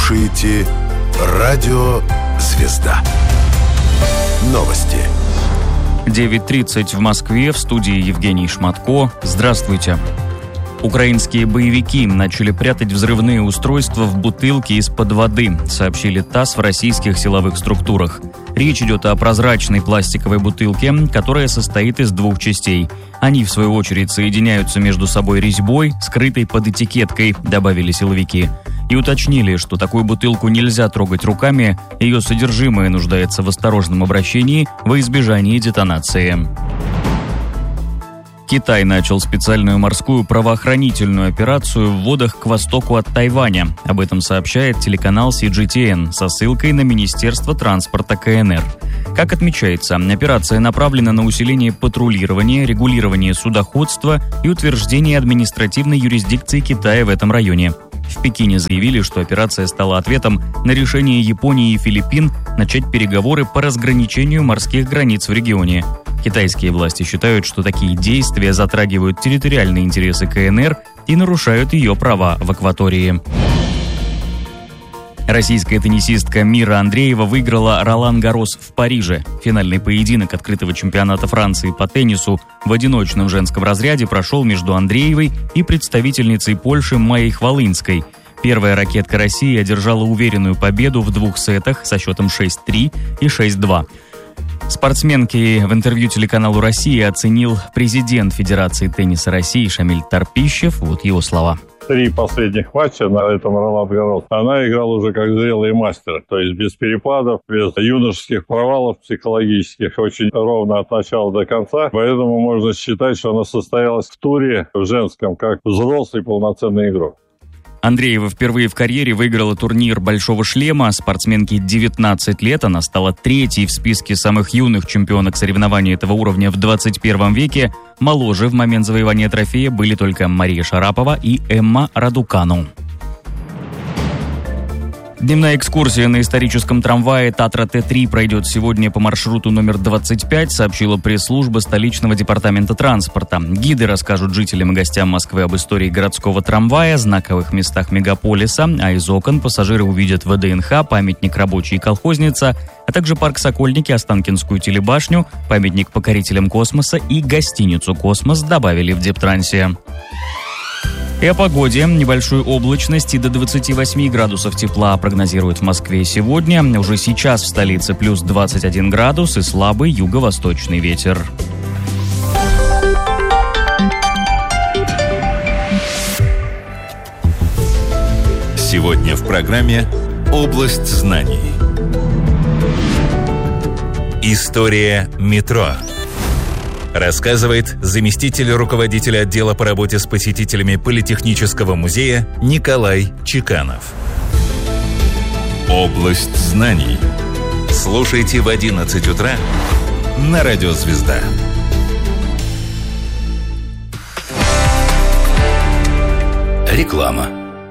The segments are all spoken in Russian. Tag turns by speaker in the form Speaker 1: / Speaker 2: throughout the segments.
Speaker 1: слушаете радио «Звезда». Новости.
Speaker 2: 9:30 в Москве, в студии Евгений Шматко. Здравствуйте. Украинские боевики начали прятать взрывные устройства в бутылки из-под воды, сообщили ТАСС в российских силовых структурах. Речь идет о прозрачной пластиковой бутылке, которая состоит из двух частей. Они, в свою очередь, соединяются между собой резьбой, скрытой под этикеткой, добавили силовики. И уточнили, что такую бутылку нельзя трогать руками, ее содержимое нуждается в осторожном обращении во избежании детонации. Китай начал специальную морскую правоохранительную операцию в водах к востоку от Тайваня. Об этом сообщает телеканал CGTN со ссылкой на Министерство транспорта КНР. Как отмечается, операция направлена на усиление патрулирования, регулирование судоходства и утверждение административной юрисдикции Китая в этом районе. В Пекине заявили, что операция стала ответом на решение Японии и Филиппин начать переговоры по разграничению морских границ в регионе. Китайские власти считают, что такие действия затрагивают территориальные интересы КНР и нарушают ее права в акватории. Российская теннисистка Мира Андреева выиграла Ролан-Гаррос в Париже. Финальный поединок открытого чемпионата Франции по теннису в одиночном женском разряде прошел между Андреевой и представительницей Польши Майей Хвалынской. Первая ракетка России одержала уверенную победу в двух сетах со счетом 6-3 и 6-2. Спортсменки в интервью телеканалу «Россия» оценил президент Федерации тенниса России Шамиль Торпищев. Вот его слова.
Speaker 3: 3 последних матча на этом Ролан-Гаррос она играла уже как зрелый мастер, то есть без перепадов, без юношеских провалов психологических, очень ровно от начала до конца. Поэтому можно считать, что она состоялась в туре в женском как взрослый полноценный игрок.
Speaker 2: Андреева впервые в карьере выиграла турнир «Большого шлема». Спортсменке 19 лет, она стала третьей в списке самых юных чемпионок соревнований этого уровня в 21 веке. Моложе в момент завоевания трофея были только Мария Шарапова и Эмма Радукану. Дневная экскурсия на историческом трамвае «Татра Т3» пройдет сегодня по маршруту номер 25, сообщила пресс-служба столичного департамента транспорта. Гиды расскажут жителям и гостям Москвы об истории городского трамвая, знаковых местах мегаполиса, а из окон пассажиры увидят ВДНХ, памятник рабочий и колхозница, а также парк Сокольники, Останкинскую телебашню, памятник покорителям космоса и гостиницу «Космос», добавили в Дептрансе. И о погоде. Небольшую облачность и до 28 градусов тепла прогнозируют в Москве сегодня. Уже сейчас в столице плюс 21 градус и слабый юго-восточный ветер.
Speaker 4: Сегодня в программе «Область знаний». История метро. Рассказывает заместитель руководителя отдела по работе с посетителями Политехнического музея Николай Чеканов. Область знаний. Слушайте в 11 утра на радио «Звезда».
Speaker 5: Реклама.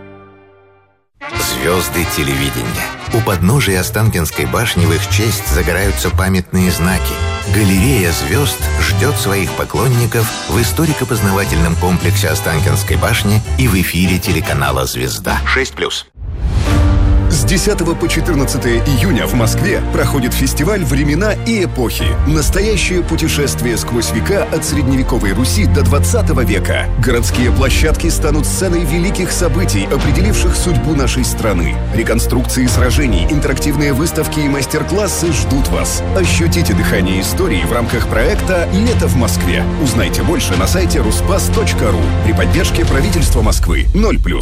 Speaker 5: Звезды телевидения. У подножия Останкинской башни в их честь загораются памятные знаки. Галерея звезд ждет своих поклонников в историко-познавательном комплексе Останкинской башни и в эфире телеканала «Звезда». 6+.
Speaker 6: С 10 по 14 июня в Москве проходит фестиваль «Времена и эпохи». Настоящее путешествие сквозь века от средневековой Руси до 20 века. Городские площадки станут сценой великих событий, определивших судьбу нашей страны. Реконструкции сражений, интерактивные выставки и мастер-классы ждут вас. Ощутите дыхание истории в рамках проекта «Лето в Москве». Узнайте больше на сайте ruspas.ru при поддержке правительства Москвы. 0+.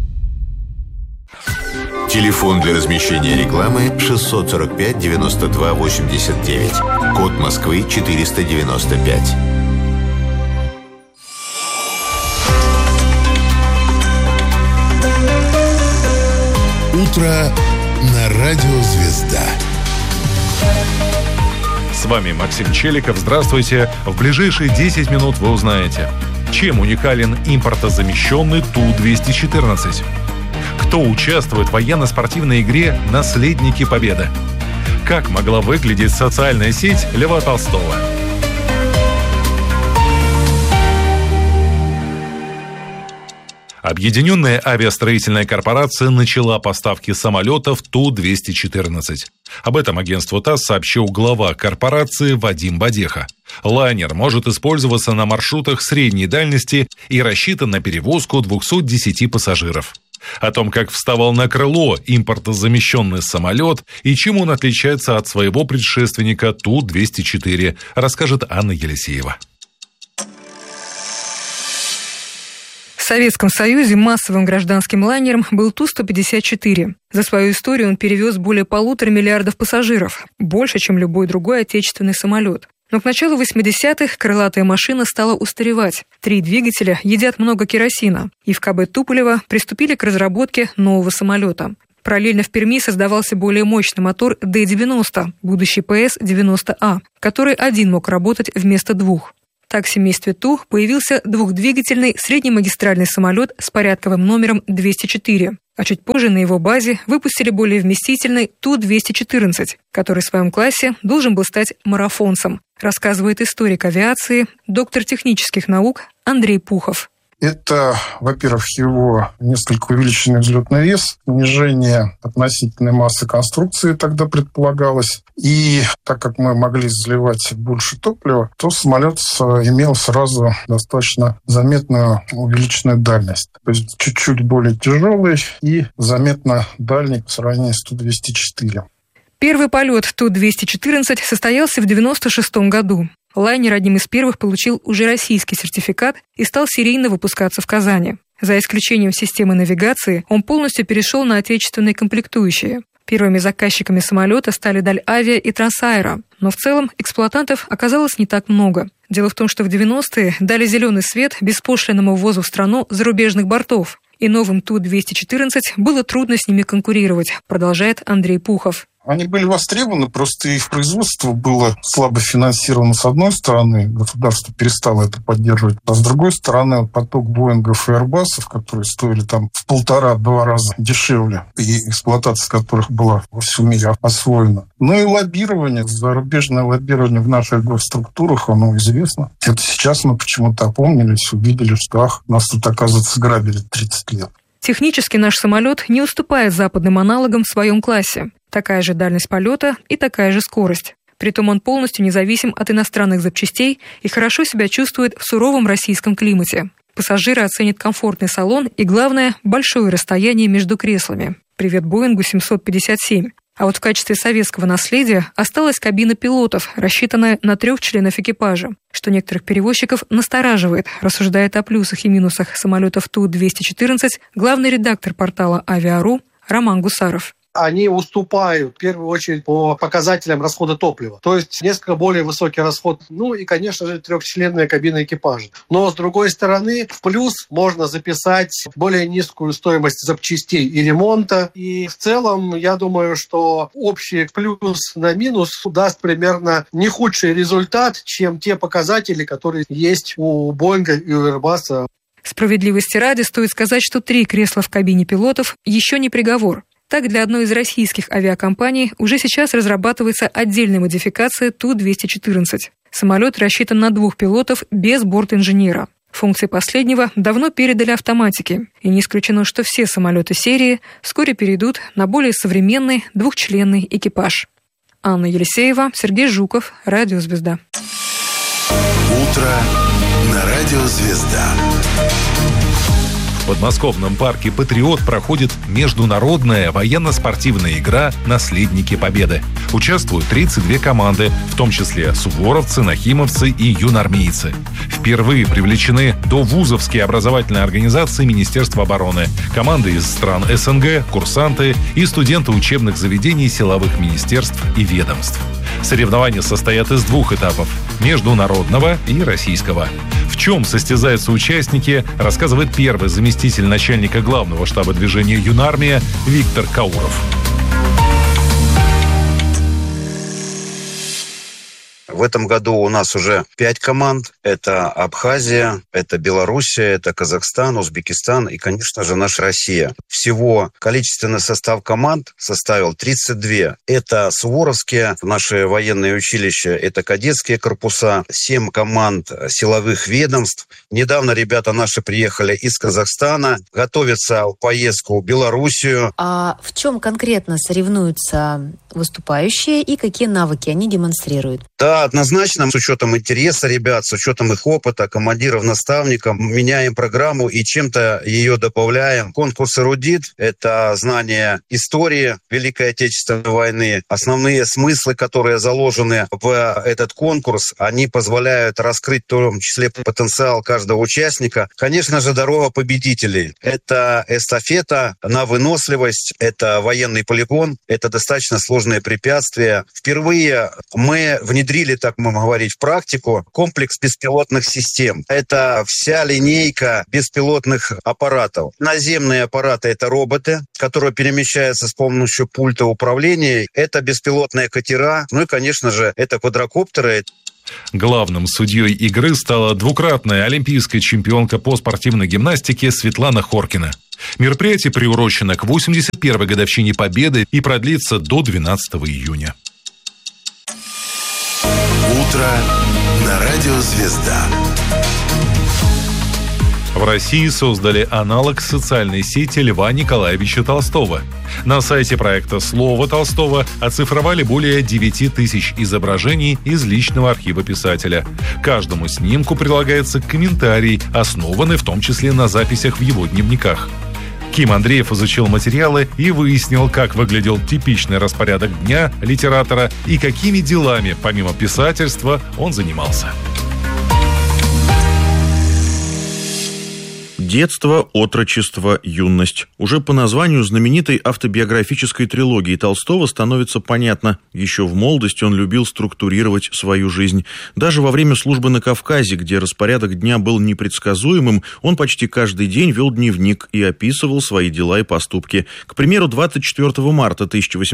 Speaker 5: Телефон для размещения рекламы 645-92-89. Код Москвы 495.
Speaker 1: Утро на радио «Звезда».
Speaker 7: С вами Максим Челиков. Здравствуйте. В ближайшие 10 минут вы узнаете, чем уникален импортозамещенный Ту-214. Кто участвует в военно-спортивной игре «Наследники Победы». Как могла выглядеть социальная сеть Льва Толстого. Объединенная авиастроительная корпорация начала поставки самолетов Ту-214. Об этом агентству ТАСС сообщил глава корпорации Вадим Бадеха. Лайнер может использоваться на маршрутах средней дальности и рассчитан на перевозку 210 пассажиров. О том, как вставал на крыло импортозамещенный самолет и чем он отличается от своего предшественника Ту-204, расскажет Анна Елисеева.
Speaker 8: В Советском Союзе массовым гражданским лайнером был Ту-154. За свою историю он перевез более 1,5 миллиарда пассажиров, больше, чем любой другой отечественный самолет. Но к началу 80-х крылатая машина стала устаревать. 3 двигателя едят много керосина, и в КБ Туполева приступили к разработке нового самолета. Параллельно в Перми создавался более мощный мотор Д-90, будущий ПС-90А, который один мог работать вместо 2. Так в семействе Ту появился двухдвигательный среднемагистральный самолет с порядковым номером 204, а чуть позже на его базе выпустили более вместительный Ту-214, который в своем классе должен был стать марафонцем, рассказывает историк авиации, доктор технических наук Андрей Пухов.
Speaker 9: Это, во-первых, его несколько увеличенный взлетный вес, снижение относительной массы конструкции тогда предполагалось. И так как мы могли заливать больше топлива, то самолет имел сразу достаточно заметную увеличенную дальность. То есть чуть-чуть более тяжелый и заметно дальний по сравнению с Ту-204.
Speaker 8: Первый полет Ту-214 состоялся в 1996 году. Лайнер одним из первых получил уже российский сертификат и стал серийно выпускаться в Казани. За исключением системы навигации, он полностью перешел на отечественные комплектующие. Первыми заказчиками самолета стали Дальавиа и Трансаэро, но в целом эксплуатантов оказалось не так много. Дело в том, что в 90-е дали зеленый свет беспошлинному ввозу в страну зарубежных бортов, и новым Ту-214 было трудно с ними конкурировать, продолжает Андрей Пухов.
Speaker 9: Они были востребованы, просто их производство было слабо финансировано с одной стороны, государство перестало это поддерживать, а с другой стороны поток Боингов и Airbus'ов, которые стоили там в 1,5-2 раза дешевле, и эксплуатация которых была во всем мире освоена. Ну и лоббирование, зарубежное лоббирование в наших госструктурах, оно известно. Это сейчас мы почему-то опомнились, увидели, что нас тут, оказывается, грабили 30 лет.
Speaker 8: Технически наш самолет не уступает западным аналогам в своем классе. Такая же дальность полета и такая же скорость. Притом он полностью независим от иностранных запчастей и хорошо себя чувствует в суровом российском климате. Пассажиры оценят комфортный салон и, главное, большое расстояние между креслами. Привет Боингу 757. А вот в качестве советского наследия осталась кабина пилотов, рассчитанная на 3 членов экипажа, что некоторых перевозчиков настораживает, рассуждает о плюсах и минусах самолетов Ту-214 главный редактор портала «Авиа.ру» Роман Гусаров.
Speaker 10: Они уступают в первую очередь по показателям расхода топлива. То есть несколько более высокий расход. Ну и, конечно же, 3-членная кабина экипажа. Но, с другой стороны, в плюс можно записать более низкую стоимость запчастей и ремонта. И в целом, я думаю, что общий плюс на минус даст примерно не худший результат, чем те показатели, которые есть у Боинга и у Airbus.
Speaker 8: Справедливости ради стоит сказать, что 3 кресла в кабине пилотов еще не приговор. Так, для одной из российских авиакомпаний уже сейчас разрабатывается отдельная модификация Ту-214. Самолет рассчитан на 2 пилотов без бортинженера. Функции последнего давно передали автоматике, и не исключено, что все самолеты серии вскоре перейдут на более современный 2-членный экипаж. Анна Елисеева, Сергей Жуков, Радио Звезда.
Speaker 1: Утро на Радио Звезда.
Speaker 7: В подмосковном парке «Патриот» проходит международная военно-спортивная игра «Наследники Победы». Участвуют 32 команды, в том числе суворовцы, нахимовцы и юнармейцы. Впервые привлечены довузовские образовательные организации Министерства обороны, команды из стран СНГ, курсанты и студенты учебных заведений силовых министерств и ведомств. Соревнования состоят из 2 этапов – международного и российского. В чем состязаются участники, рассказывает первый заместитель начальника главного штаба движения «Юнармия» Виктор Кауров.
Speaker 11: В этом году у нас уже 5 команд. Это Абхазия, это Белоруссия, это Казахстан, Узбекистан и, конечно же, наша Россия. Всего количественный состав команд составил 32. Это суворовские, наши военные училища, это кадетские корпуса, 7 команд силовых ведомств. Недавно ребята наши приехали из Казахстана, готовятся в поездку в Белоруссию.
Speaker 12: А в чем конкретно соревнуются выступающие и какие навыки они демонстрируют?
Speaker 11: Да, однозначно, с учетом интереса ребят, с учетом их опыта, командиров, наставников, меняем программу и чем-то ее добавляем. Конкурс «Эрудит» — это знание истории Великой Отечественной войны. Основные смыслы, которые заложены в этот конкурс, они позволяют раскрыть в том числе потенциал каждого участника. Конечно же, дорога победителей. Это эстафета на выносливость, это военный полигон, это достаточно сложные препятствия. Впервые мы внедрили, так мы можем говорить, в практику комплекс беспилотных систем. Это вся линейка беспилотных аппаратов. Наземные аппараты — это роботы, которые перемещаются с помощью пульта управления. Это беспилотные катера. Ну и, конечно же, это квадрокоптеры.
Speaker 7: Главным судьей игры стала двукратная олимпийская чемпионка по спортивной гимнастике Светлана Хоркина. Мероприятие приурочено к 81-й годовщине Победы и продлится до 12 июня.
Speaker 1: Утро на радио «Звезда».
Speaker 7: В России создали аналог социальной сети Льва Николаевича Толстого. На сайте проекта «Слово Толстого» оцифровали более 9 тысяч изображений из личного архива писателя. Каждому снимку прилагается комментарий, основанный в том числе на записях в его дневниках. Ким Андреев изучил материалы и выяснил, как выглядел типичный распорядок дня литератора и какими делами, помимо писательства, он занимался.
Speaker 13: Детство, отрочество, юность. Уже по названию знаменитой автобиографической трилогии Толстого становится понятно. Еще в молодости он любил структурировать свою жизнь. Даже во время службы на Кавказе, где распорядок дня был непредсказуемым, он почти каждый день вел дневник и описывал свои дела и поступки. К примеру, 24 марта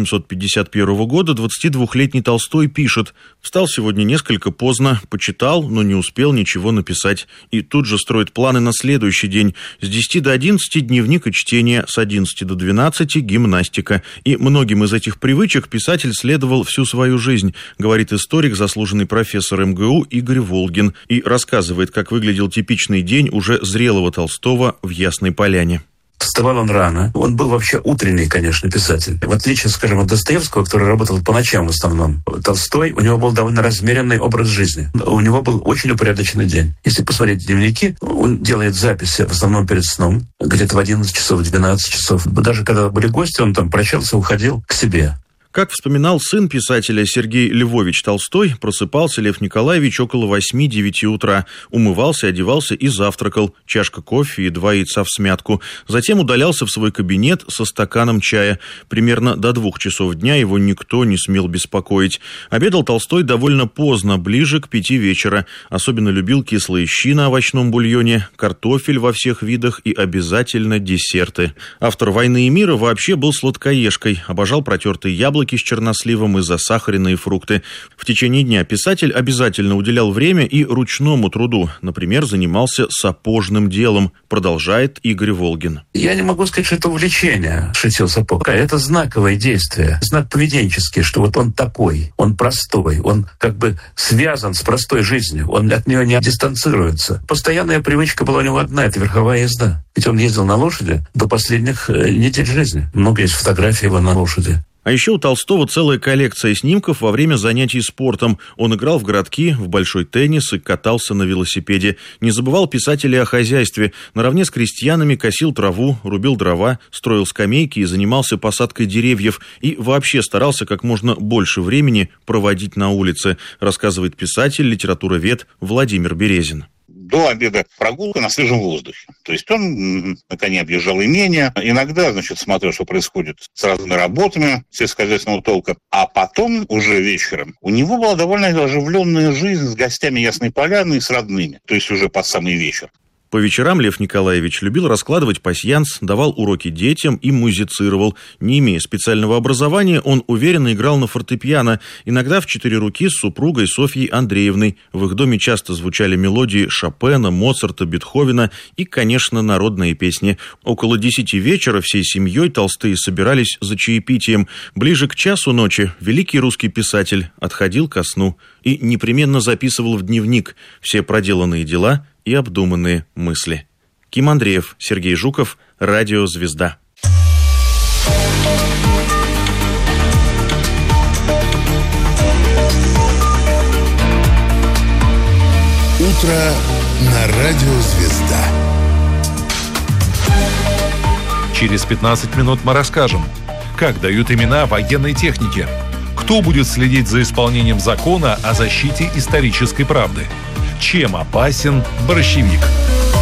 Speaker 13: 1851 года 22-летний Толстой пишет: «Встал сегодня несколько поздно, почитал, но не успел ничего написать». И тут же строит планы на следующий день. С 10 до 11 дневник и чтение, с 11 до 12 гимнастика. И многим из этих привычек писатель следовал всю свою жизнь, говорит историк, заслуженный профессор МГУ Игорь Волгин, и рассказывает, как выглядел типичный день уже зрелого Толстого в Ясной Поляне.
Speaker 14: Вставал он рано. Он был вообще утренний, конечно, писатель. В отличие, скажем, от Достоевского, который работал по ночам в основном, Толстой, у него был довольно размеренный образ жизни. У него был очень упорядоченный день. Если посмотреть дневники, он делает записи в основном перед сном, где-то в 11 часов, в 12 часов. Даже когда были гости, он там прощался, уходил к себе.
Speaker 13: Как вспоминал сын писателя Сергей Львович Толстой, просыпался Лев Николаевич около 8-9 утра, умывался, одевался и завтракал, чашка кофе и 2 яйца в смятку. Затем удалялся в свой кабинет со стаканом чая. Примерно до 2 часов дня его никто не смел беспокоить. Обедал Толстой довольно поздно, ближе к 5 вечера. Особенно любил кислые щи на овощном бульоне, картофель во всех видах и обязательно десерты. Автор «Войны и мира» вообще был сладкоежкой, обожал протертые яблоки с черносливом и засахаренные фрукты. В течение дня писатель обязательно уделял время и ручному труду. Например, занимался сапожным делом, продолжает Игорь Волгин.
Speaker 14: Я не могу сказать, что это увлечение, шитье сапог. Это знаковое действие, знак поведенческий, что вот он такой, он простой, он как бы связан с простой жизнью, он от нее не дистанцируется. Постоянная привычка была у него одна — это верховая езда. Ведь он ездил на лошади до последних недель жизни. Много есть фотографий его на лошади.
Speaker 13: А еще у Толстого целая коллекция снимков во время занятий спортом. Он играл в городки, в большой теннис и катался на велосипеде. Не забывал писатель и о хозяйстве. Наравне с крестьянами косил траву, рубил дрова, строил скамейки и занимался посадкой деревьев. И вообще старался как можно больше времени проводить на улице, рассказывает писатель, литературовед Владимир Березин.
Speaker 15: До обеда прогулка на свежем воздухе. То есть он на коне объезжал имения. Иногда, смотрел, что происходит с разными работами сельскохозяйственного толка. А потом, уже вечером, у него была довольно оживленная жизнь с гостями Ясной Поляны и с родными. То есть уже под самый вечер.
Speaker 13: По вечерам Лев Николаевич любил раскладывать пасьянс, давал уроки детям и музицировал. Не имея специального образования, он уверенно играл на фортепиано, иногда в 4 руки с супругой Софьей Андреевной. В их доме часто звучали мелодии Шопена, Моцарта, Бетховена и, конечно, народные песни. Около 10 вечера всей семьей Толстые собирались за чаепитием. Ближе к часу ночи великий русский писатель отходил ко сну и непременно записывал в дневник все проделанные дела и обдуманные мысли. Ким Андреев, Сергей Жуков, Радио «Звезда».
Speaker 1: Утро на Радио «Звезда».
Speaker 7: Через 15 минут мы расскажем, как дают имена военной технике, кто будет следить за исполнением закона о защите исторической правды, чем опасен борщевик.